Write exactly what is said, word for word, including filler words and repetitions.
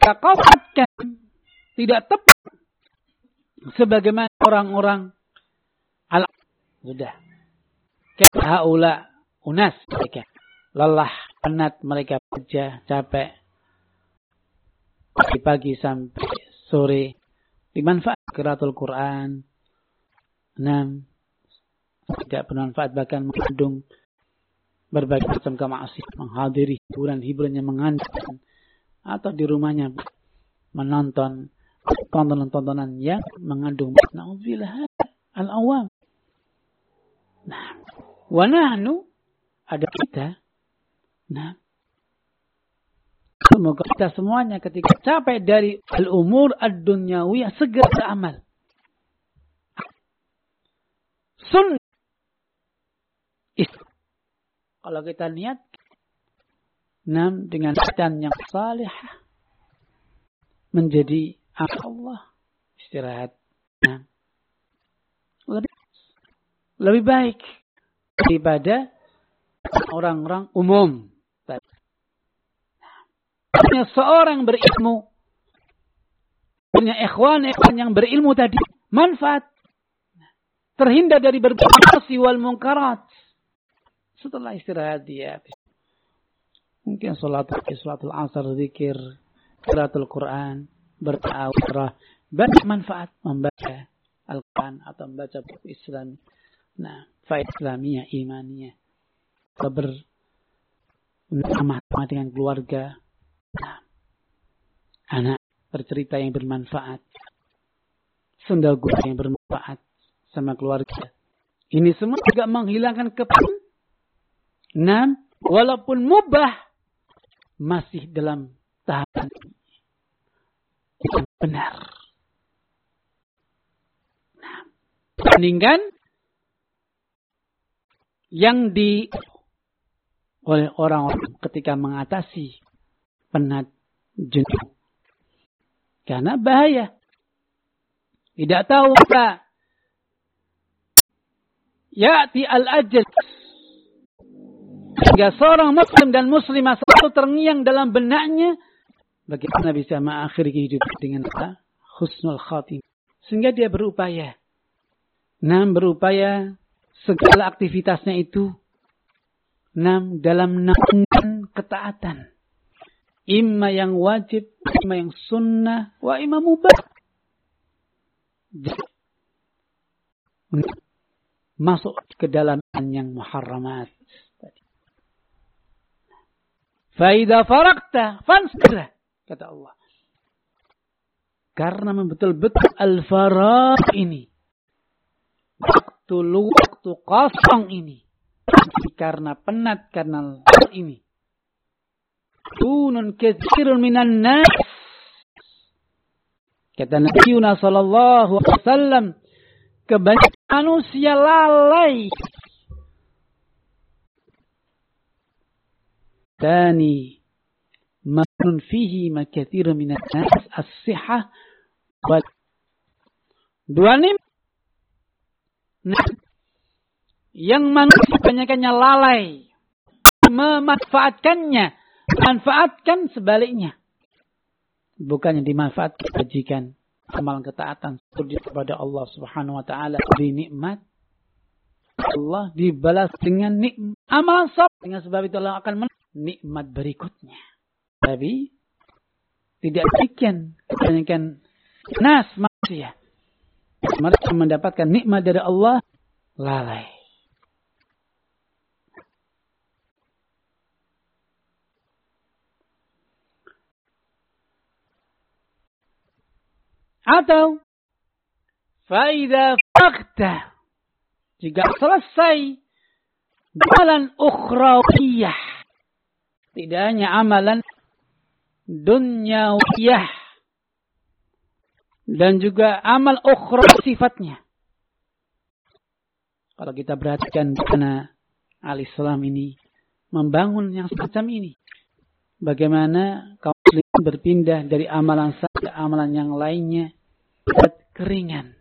Jika kau katakan tidak tepat sebagaimana orang-orang al sudah haula unas mereka lelah, penat, mereka kerja capek dari pagi sampai sore, dimanfaat qiraatul Quran, enam tidak bermanfaat bahkan mengandung berbagai macam kemaksiatan, menghadiri hiburan-hiburan yang mengandung, atau di rumahnya menonton tontonan-tontonan yang mengandung na'udzubillah al-awam. Nah, wa nahnu ada kita. Nah, semoga kita semuanya ketika capek dari al-umur ad-dunyawiyah segera beramal. Sunnah. Kalau kita niat enam dengan niatan yang salihah menjadi Allah istirahat. Nah, lebih lebih baik daripada orang-orang umum. Hanya seorang berilmu, punya ikhwan-ikhwan yang berilmu tadi, manfaat. Terhindar dari berbagai wal munkarat. Setelah istirahat dia mungkin salat salatul asar, zikir, qiraatul Quran, bertawafrah, banyak manfaat membaca Al-Quran atau membaca buku Islam. Nah, faedah Islamiyah, imaniyah, beramah-tamah dengan keluarga, nah, anak bercerita yang bermanfaat, senda gurau yang bermanfaat sama keluarga. Ini semua juga menghilangkan kepentingan. Nah, walaupun mubah masih dalam tahapan yang benar. Nah, bandingkan yang di oleh orang-orang ketika mengatasi penat jenuh. Karena bahaya. Tidak tahu apa. Ya'ti al-ajal. Sehingga seorang muslim dan muslimah selalu terngiang dalam benaknya. Bagaimana bisa mengakhiri kehidupan dengan apa? Husnul khatimah. Sehingga dia berupaya. Nam berupaya segala aktivitasnya itu. Nam dalam naungan ketaatan. Imma yang wajib, imma yang sunnah, wa imma mubah. Masuk ke dalam yang muharramat. Faida farakta fansirah, kata Allah. Karena betul-betul al-faraq ini. Waktu lu, waktu kosong ini. Karena penat, karena ini. Tunun katsirun minan nas. Kata Nabi sallallahu alaihi wasallam, kebanyakan manusia lalai. Tani manun fihi makatsirun minan nas as-sihah wal dua nim yang manusia kebanyakannya lalai memanfaatkannya, manfaatkan sebaliknya. Bukan yang dimanfaatkan kebajikan, amalan ketaatan kepada Allah Subhanahu wa taala, di nikmat Allah dibalas dengan nikmat amalan saleh, dengan sebab itu Allah akan men- nikmat berikutnya. Tapi tidak demikian kebanyakan nas manusia. Mereka mendapatkan nikmat dari Allah lalai. Atau faida fakta, jika selesai amalan ukhrawiyah, tidak hanya amalan dunyawiyah dan juga amal ukhra sifatnya. Kalau kita perhatikan karena al-Islam ini membangun yang semacam ini. Bagaimana kaum muslimin berpindah dari amalan satu ke amalan yang lainnya. Keringan.